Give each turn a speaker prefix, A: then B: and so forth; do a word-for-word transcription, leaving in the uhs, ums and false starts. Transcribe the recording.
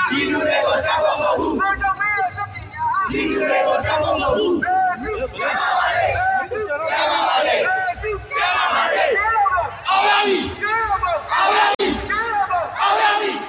A: Di du này còn cao bằng màu hung. Di du này còn cao bằng màu